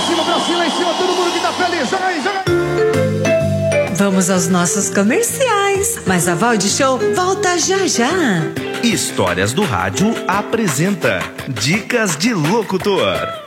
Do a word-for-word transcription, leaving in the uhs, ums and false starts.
cima, pra cima, em cima, todo mundo que tá feliz. Joga aí, joga aí. Vamos aos nossos comerciais, mas a Valde Show volta já já. Histórias do Rádio apresenta Dicas de Locutor.